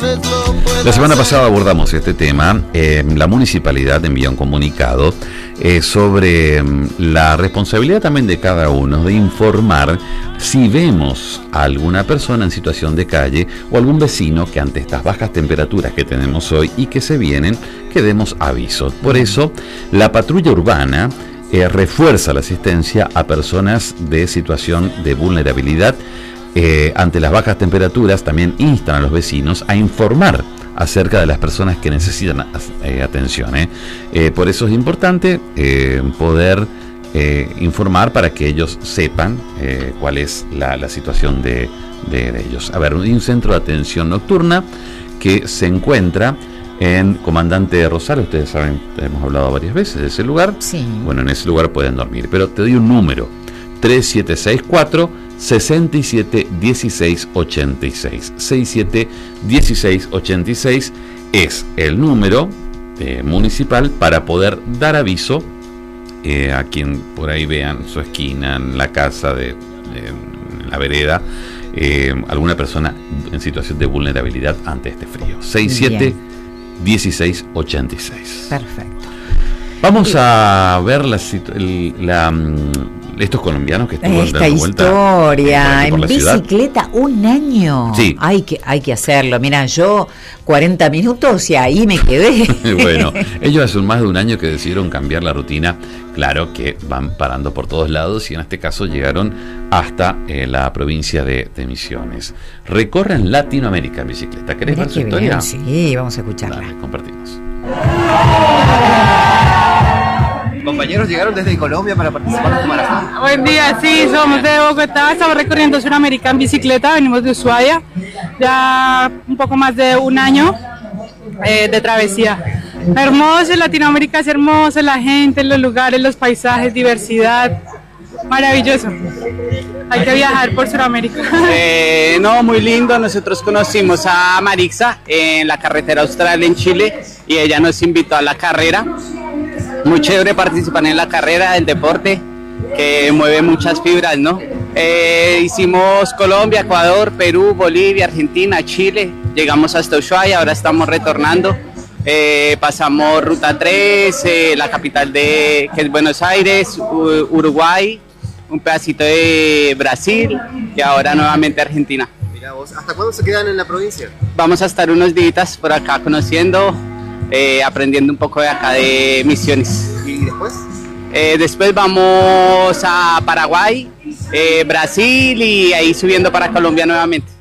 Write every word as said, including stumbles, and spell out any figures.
La semana pasada abordamos este tema. Eh, la municipalidad envió un comunicado eh, sobre eh, la responsabilidad también de cada uno de informar si vemos a alguna persona en situación de calle o algún vecino que ante estas bajas temperaturas que tenemos hoy y que se vienen, que demos aviso. Por eso, la patrulla urbana eh, refuerza la asistencia a personas de situación de vulnerabilidad. Eh, ante las bajas temperaturas también instan a los vecinos a informar acerca de las personas que necesitan eh, atención. Eh. Eh, por eso es importante eh, poder eh, informar para que ellos sepan eh, cuál es la, la situación de, de, de ellos. A ver, un centro de atención nocturna que se encuentra en Comandante Rosales. Ustedes saben, hemos hablado varias veces de ese lugar. Sí. Bueno, en ese lugar pueden dormir, pero te doy un número: tres siete seis cuatro, seis siete uno seis ocho seis. seis siete uno seis ocho seis es el número eh, municipal para poder dar aviso eh, a quien por ahí vean su esquina, en la casa, de, de en la vereda, eh, alguna persona en situación de vulnerabilidad ante este frío. seis siete uno seis ocho seis. Perfecto. Vamos a ver la, la, estos colombianos que están esta dando vuelta historia por en la ciudad. Bicicleta un año. Sí. Hay que, hay que hacerlo. Mira, yo cuarenta minutos y ahí me quedé. Bueno, ellos hace más de un año que decidieron cambiar la rutina. Claro que van parando por todos lados y en este caso llegaron hasta eh, la provincia de, de Misiones. Recorren Latinoamérica en bicicleta. ¿Querés Mirá ver su qué historia? bien. Sí, vamos a escucharla. Dale, compartimos. Compañeros, llegaron desde Colombia para participar en este maratón. Buen día, sí, somos de Bogotá, estamos recorriendo Sudamérica en bicicleta, venimos de Ushuaia, ya un poco más de un año eh, de travesía. Hermoso, Latinoamérica es hermoso, la gente, los lugares, los paisajes, diversidad, maravilloso. Hay que viajar por Sudamérica. Eh, no, muy lindo. Nosotros conocimos a Marixa en la carretera austral en Chile y ella nos invitó a la carrera. Muy chévere participar en la carrera del deporte que mueve muchas fibras, ¿no? Eh, hicimos Colombia, Ecuador, Perú, Bolivia, Argentina, Chile. Llegamos hasta Ushuaia, ahora estamos retornando. Eh, pasamos Ruta tres, eh, la capital de que es Buenos Aires, U- Uruguay, un pedacito de Brasil y ahora nuevamente Argentina. Mirá vos, ¿hasta cuándo se quedan en la provincia? Vamos a estar unos días por acá conociendo, eh, aprendiendo un poco de acá de Misiones. ¿Y después? Eh, después vamos a Paraguay, eh, Brasil y ahí subiendo para Colombia nuevamente.